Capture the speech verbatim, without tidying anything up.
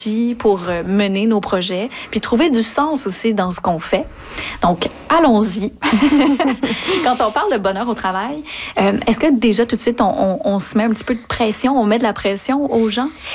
pour mener nos projets, puis trouver du sens aussi dans ce qu'on fait. Donc, allons-y. Quand on parle de bonheur au travail, euh, est-ce que déjà tout de suite, on, on, on se met un petit peu de pression, on met de la pression aux gens?